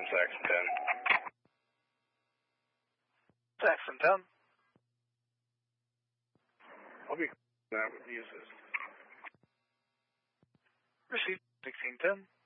Saxon 10. Saxon 10. I'll be that. Use this. Received 1610.